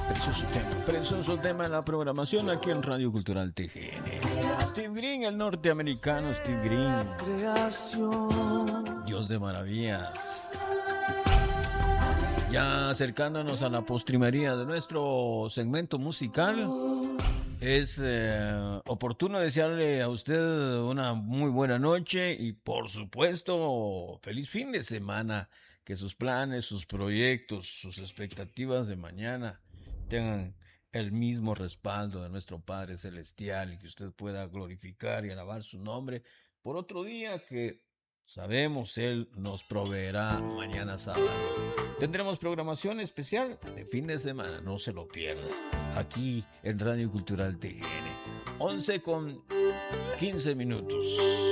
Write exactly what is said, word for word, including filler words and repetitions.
Precioso tema, precioso tema en la programación aquí en Radio Cultural T G N. Steve Green, el norteamericano Steve Green. Dios de maravillas. Ya acercándonos a la postrimería de nuestro segmento musical, es eh, oportuno desearle a usted una muy buena noche y por supuesto feliz fin de semana. Que sus planes, sus proyectos, sus expectativas de mañana tengan el mismo respaldo de nuestro Padre Celestial y que usted pueda glorificar y alabar su nombre por otro día que sabemos Él nos proveerá mañana sábado. Tendremos programación especial de fin de semana, no se lo pierda, aquí en Radio Cultural T G N. once con quince minutos.